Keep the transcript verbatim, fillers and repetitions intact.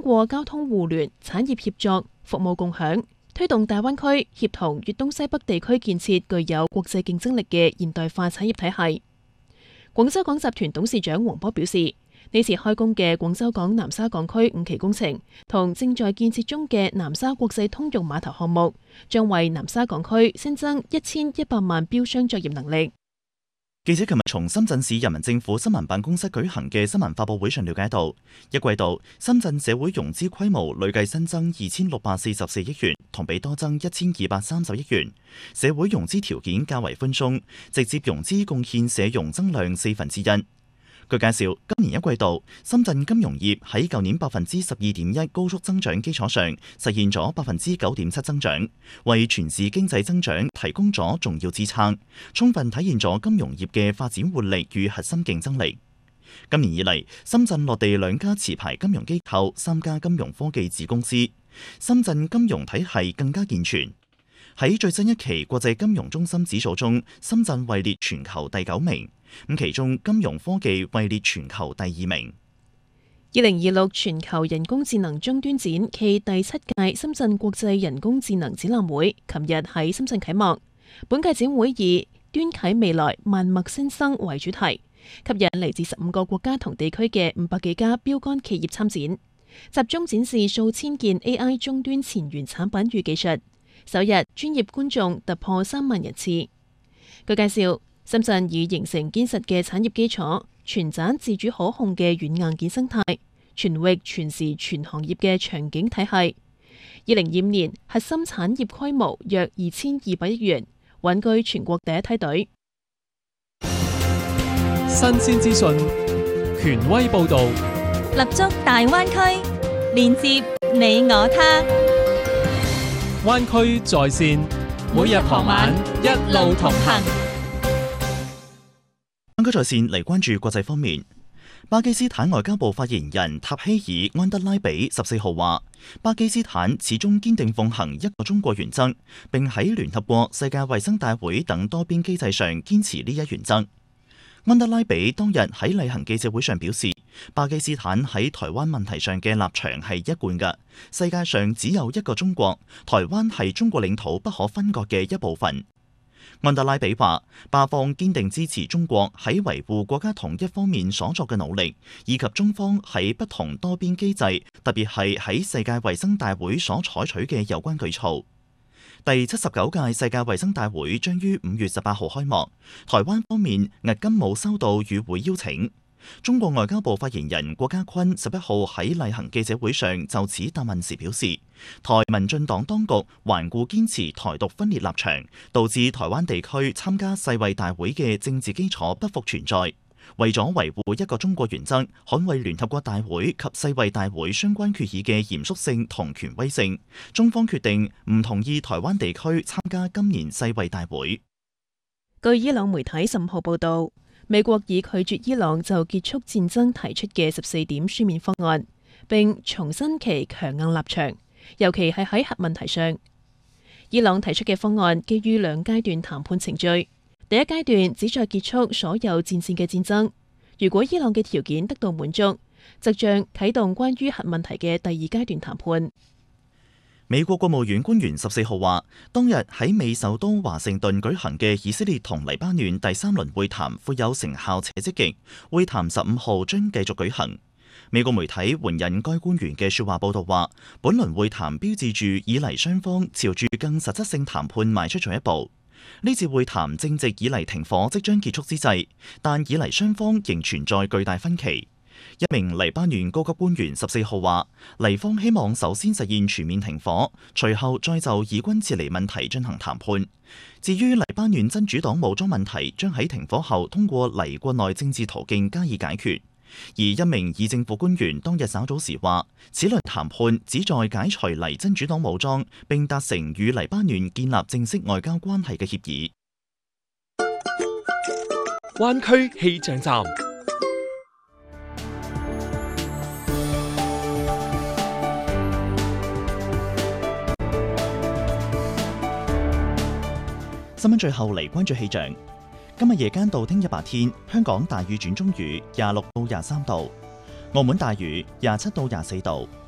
通過交通互聯、產業協作、服務共享，推動大灣區協同粵東西北地區建設具有國際競爭力嘅現代化產業體系。廣州港集團董事長黃波表示，呢次開工嘅廣州港南沙港區五期工程同正在建設中嘅南沙國際通用碼頭項目，將為南沙港區新增一千一百萬標箱作業能力。 記者琴日從深圳市人民政府新聞辦公室舉行嘅新聞發佈會上了解到，一季度深圳社會融資規模累計新增二千六百四十四億元，同比多增一千二百三十億元。社會融資條件較為寬鬆，直接融資貢獻社融增量四分之一。據介紹，今年一季度，深圳金融業喺舊年百分之十二點一高速增長基礎上，實現咗百分之九點七增長，為全市經濟增長提供咗重要支撐，充分體現咗金融業嘅發展活力與核心競爭力。今年以嚟，深圳落地兩家持牌金融機構、三家金融科技子公司，深圳金融體系更加健全。喺最新一期國際金融中心指數中，深圳位列全球第九名。咁其中金融科技位列全球第二名。 二零二六全球人工智能終端展暨第七屆深圳國際人工智能展覽會，琴日喺深圳啟幕。本屆展會以端啟未來，萬脈新生為主題，吸引嚟自十五個國家同地區嘅五百幾家標杆企業參展，集中展示數千件 A I 終端前沿產品與技術。首日專業觀眾突破三萬人次。據介紹，深圳已形成堅實嘅產業基礎，全棧自主可控嘅軟硬件生態，全域全時全行業嘅場景體系。二零二五年核心產業規模約二千二百億元，穩居全國第一梯隊。 新鮮資訊，權威報導， 立足大灣區，連接你我他。 灣區在線，每日傍晚一路同行。 灣區在線嚟關注國際方面，巴基斯坦外交部發言人塔希爾安德拉比十四號話，巴基斯坦始終堅定奉行一個中國原則，並喺聯合國、世界衛生大會等多邊機制上堅持呢一原則。安德拉比當日喺例行記者會上表示，巴基斯坦喺台灣問題上嘅立場係一貫嘅，世界上只有一個中國，台灣係中國領土不可分割嘅一部分。安德拉比話，巴方堅定支持中國喺維護國家統一方面所作嘅努力，以及中方喺不同多邊機制，特別係喺世界衛生大會所採取嘅有關舉措。第七十九屆世界衛生大會將於五月十八號開幕，台灣方面至今冇收到與會邀請。中國外交部發言人郭家坤十一號喺例行記者會上就此答問時表示，台民進黨當局頑固堅持台獨分裂立場，導致台灣地區參加世衛大會嘅政治基礎不復存在。為咗維護一個中國原則，捍衛聯合國大會及世衛大會相關決議嘅嚴肅性同權威性，中方決定唔同意台灣地區參加今年世衛大會。 據伊朗媒體十五號報道，美國已拒絕伊朗就結束戰爭提出嘅十四點書面方案，並重申其強硬立場，尤其係喺核問題上。伊朗提出嘅方案基於兩階段談判程序。第一階段旨在結束所有戰線嘅戰爭，如果伊朗嘅條件得到滿足，則將啟動關於核問題嘅第二階段談判。 美國國務院官員十四號話，當日喺美首都華盛頓舉行嘅以色列同黎巴嫩第三輪會談富有成效且積極，會談十五號將繼續舉行。美國媒體援引該官員嘅說話報道話，本輪會談標誌住以黎雙方朝住更實質性談判邁出咗一步。呢次會談正值以黎停火即將結束之際，但以黎雙方仍存在巨大分歧。一名黎巴嫩高級官員十四號話，黎方希望首先實現全面停火，隨後再就以軍撤離問題進行談判。至於黎巴嫩真主黨武裝問題，將喺停火後通過黎國內政治途徑加以解決。而一名以政府官員當日稍早時話，此輪談判旨在解除黎真主黨武裝，並達成與黎巴嫩建立正式外交關係嘅協議。 灣區氣象站， 新聞最後嚟關注氣象。今日夜間到聽日白天，香港大雨轉中雨，廿六到廿三度；澳門大雨，廿七到廿四度。